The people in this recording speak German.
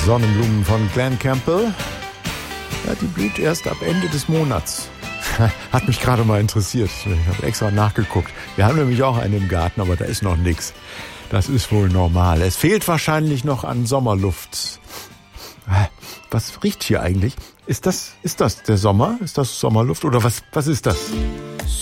Sonnenblumen von Glen Campbell. Ja, die blüht erst ab Ende des Monats. Hat mich gerade mal interessiert. Ich habe extra nachgeguckt. Wir haben nämlich auch einen im Garten, aber da ist noch nichts. Das ist wohl normal. Es fehlt wahrscheinlich noch an Sommerluft. Was riecht hier eigentlich? Ist das der Sommer? Ist das Sommerluft oder was ist das?